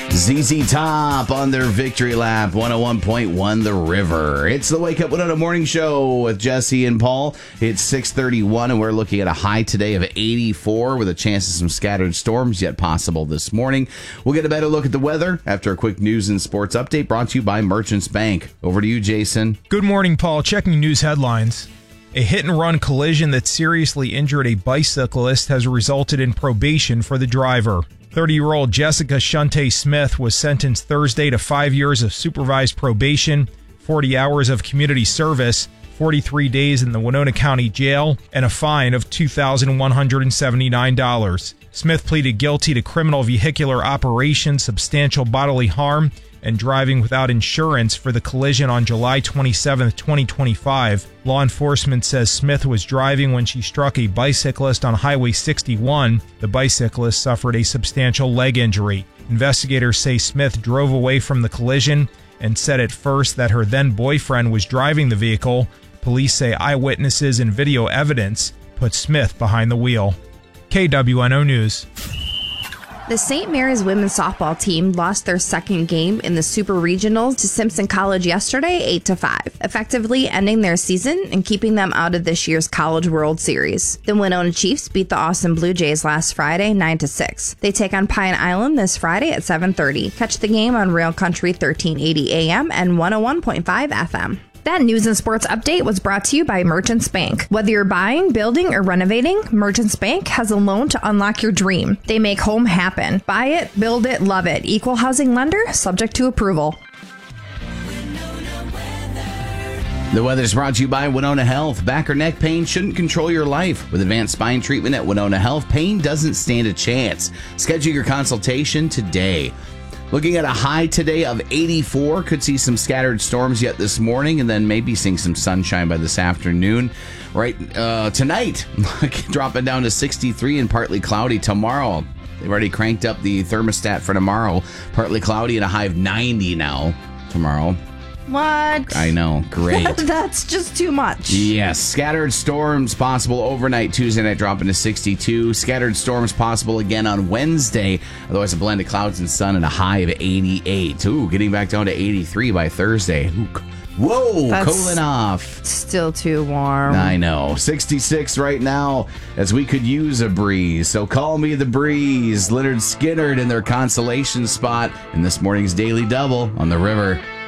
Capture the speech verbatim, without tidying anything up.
Z Z Top on their victory lap, one oh one point one The River. It's the Wake Up Winona Morning Show with Jesse and Paul. It's six thirty-one, and we're looking at a high today of eighty-four with a chance of some scattered storms yet possible this morning. We'll get a better look at the weather after a quick news and sports update brought to you by Merchants Bank. Over to you, Jason. Good morning, Paul. Checking news headlines. A hit-and-run collision that seriously injured a bicyclist has resulted in probation for the driver. thirty-year-old Jessica Shunte Smith was sentenced Thursday to five years of supervised probation, forty hours of community service, forty-three days in the Winona County Jail, and a fine of two thousand one hundred seventy-nine dollars. Smith pleaded guilty to criminal vehicular operation, substantial bodily harm, and driving without insurance for the collision on July twenty-seventh, twenty twenty-five. Law enforcement says Smith was driving when she struck a bicyclist on Highway sixty-one. The bicyclist suffered a substantial leg injury. Investigators say Smith drove away from the collision and said at first that her then-boyfriend was driving the vehicle. Police say eyewitnesses and video evidence put Smith behind the wheel. K W N O News. The Saint Mary's women's softball team lost their second game in the Super Regionals to Simpson College yesterday, eight to five, effectively ending their season and keeping them out of this year's College World Series. The Winona Chiefs beat the Austin Blue Jays last Friday, nine to six. They take on Pine Island this Friday at seven thirty. Catch the game on Rail Country thirteen eighty A M and one oh one point five F M. That news and sports update was brought to you by Merchants Bank. Whether you're buying, building, or renovating, Merchants Bank has a loan to unlock your dream. They make home happen. Buy it, build it, love it. Equal housing lender, subject to approval. The weather is brought to you by Winona Health. Back or neck pain shouldn't control your life. With advanced spine treatment at Winona Health, pain doesn't stand a chance. Schedule your consultation today. Looking at a high today of eighty-four. Could see some scattered storms yet this morning, and then maybe seeing some sunshine by this afternoon. Right uh, tonight, dropping down to sixty-three and partly cloudy tomorrow. They've already cranked up the thermostat for tomorrow. Partly cloudy and a high of ninety now tomorrow. What? I know. Great. That's just too much. Yes. Scattered storms possible overnight. Tuesday night dropping to sixty-two. Scattered storms possible again on Wednesday. Otherwise, a blend of clouds and sun and a high of eighty-eight. Ooh, getting back down to eighty-three by Thursday. Ooh, whoa, That's cooling off. Still too warm. I know. sixty-six right now as we could use a breeze. So call me the breeze. Leonard Skinner in their consolation spot in this morning's Daily Double on the River.